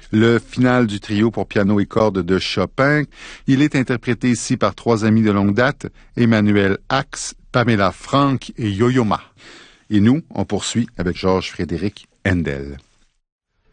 le final du trio pour piano et cordes de Chopin. Il est interprété ici par trois amis de longue date, Emmanuel Ax, Pamela Frank et Yo-Yo Ma. Et nous, on poursuit avec Georges Frédéric Handel.